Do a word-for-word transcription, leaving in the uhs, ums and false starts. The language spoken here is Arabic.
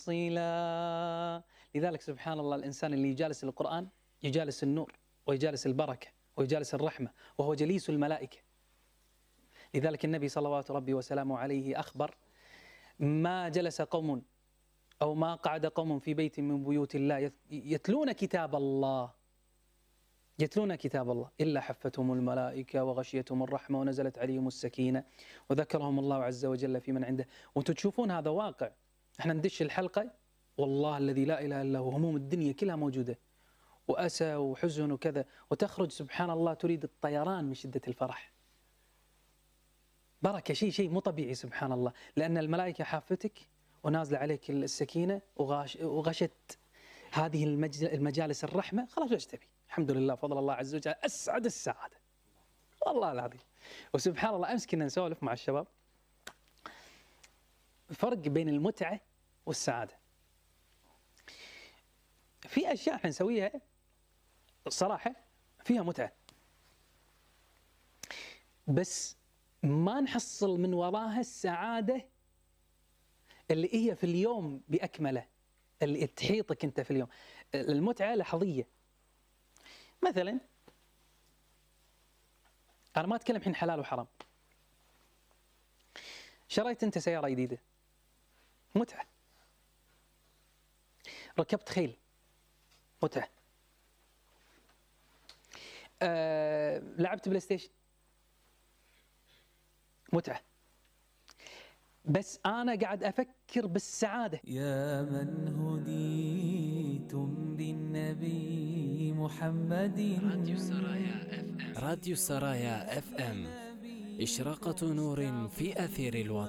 صِلًا. لذلك سبحان الله الإنسان اللي يجالس القرآن يجالس النور ويجالس البركة ويجالس الرحمة وهو جليس الملائكة. لذلك النبي صلوات ربي وسلامه عليه أخبر: ما جلس قوم أو ما قعد قوم في بيت من بيوت الله يتلون كتاب الله يتلون كتاب الله إلا حفتهم الملائكة وغشيتهم الرحمة ونزلت عليهم السكينة وذكرهم الله عز وجل في من عنده. وانتم تشوفون هذا واقع. احنا ندش الحلقة والله الذي لا إله إلا هو هموم الدنيا كلها موجودة وأسى وحزن وكذا، وتخرج سبحان الله تريد الطيران من شدة الفرح. بركة، شيء شيء مو طبيعي سبحان الله، لأن الملائكة حافتك ونازل عليك السكينة وغاش وغشت هذه المجالس الرحمة. خلاص ايش تبي؟ الحمد لله فضل الله عز وجل أسعد السعادة والله العظيم. وسبحان الله أمس كنا نسولف مع الشباب فرق بين المتعة والسعادة. في أشياء احنا نسويها الصراحة فيها متعة، بس ما نحصل من وراها السعادة اللي هي في اليوم بأكمله، اللي تحيطك أنت في اليوم. المتعة لحظية. مثلا أنا ما أتكلم الحين حلال وحرام. شريت أنت سيارة جديدة، متعة. ركبت خيل، متعة. أه، لعبت بلاي ستيشن، متعة. بس أنا قاعد أفكر بالسعادة. يا من هديتم بالنبي محمد. راديو سرايا اف ام. راديو سرايا اف ام، إشراقة نور في أثير الوطن.